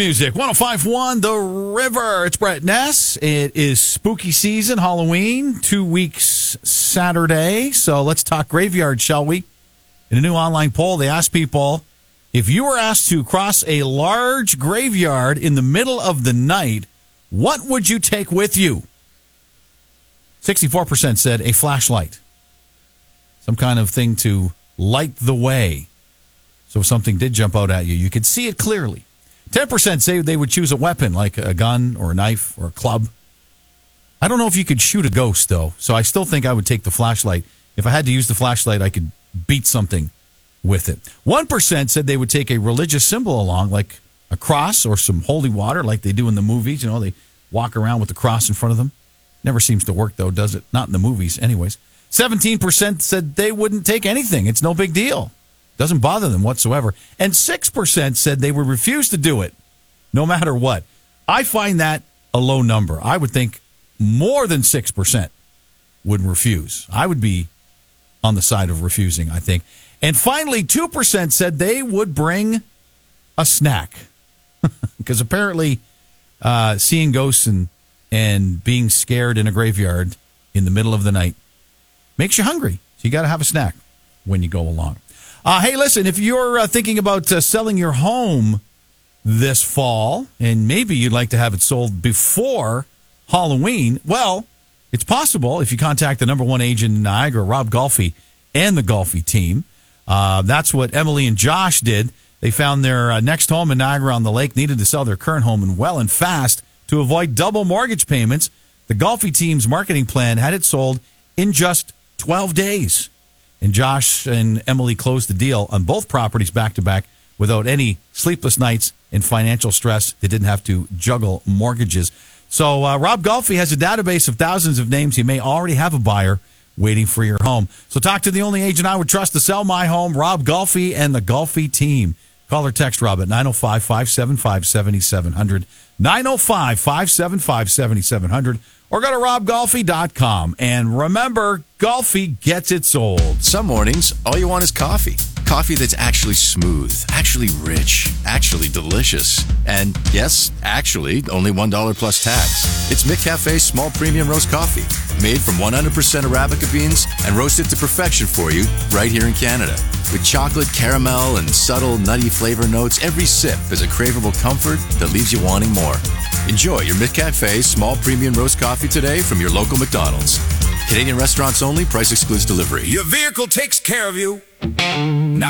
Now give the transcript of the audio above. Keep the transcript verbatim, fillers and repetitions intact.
Music one oh five point one The River. It's Brett Ness. It is spooky season, Halloween, two weeks Saturday. So let's talk graveyard, shall we? In a new online poll, they asked people, if you were asked to cross a large graveyard in the middle of the night, what would you take with you? sixty-four percent said a flashlight. Some kind of thing to light the way. So if something did jump out at you, you could see it clearly. ten percent say they would choose a weapon, like a gun or a knife or a club. I don't know if you could shoot a ghost, though, so I still think I would take the flashlight. If I had to use the flashlight, I could beat something with it. one percent said they would take a religious symbol along, like a cross or some holy water, like they do in the movies. You know, they walk around with the cross in front of them. Never seems to work, though, does it? Not in the movies, anyways. seventeen percent said they wouldn't take anything. It's no big deal. Doesn't bother them whatsoever. And six percent said they would refuse to do it, no matter what. I find that a low number. I would think more than six percent would refuse. I would be on the side of refusing, I think. And finally, two percent said they would bring a snack. Because apparently uh, seeing ghosts and, and being scared in a graveyard in the middle of the night makes you hungry. So you got to have a snack when you go along. Uh, hey, listen, if you're uh, thinking about uh, selling your home this fall, and maybe you'd like to have it sold before Halloween, well, it's possible if you contact the number one agent in Niagara, Rob Golfi, and the Golfi team. Uh, that's what Emily and Josh did. They found their uh, next home in Niagara on the Lake, needed to sell their current home and well and fast to avoid double mortgage payments. The Golfi team's marketing plan had it sold in just twelve days. And Josh and Emily closed the deal on both properties back-to-back without any sleepless nights and financial stress. They didn't have to juggle mortgages. So uh, Rob Golfi has a database of thousands of names. He may already have a buyer waiting for your home. So talk to the only agent I would trust to sell my home, Rob Golfi and the Golfi team. Call or text Rob at nine oh five, five seven five, seven seven zero zero, nine oh five, five seven five, seven seven zero zero, or go to rob golfi dot com. And remember, Golfi gets it sold. Some mornings, all you want is coffee. Coffee that's actually smooth, actually rich, actually delicious. And yes, actually, only one dollar plus tax. It's McCafe's small premium roast coffee, made from one hundred percent Arabica beans and roasted to perfection for you right here in Canada. With chocolate, caramel, and subtle nutty flavor notes, every sip is a craveable comfort that leaves you wanting more. Enjoy your McCafe small premium roast coffee today from your local McDonald's. Canadian restaurants only. Price excludes delivery. Your vehicle takes care of you. Now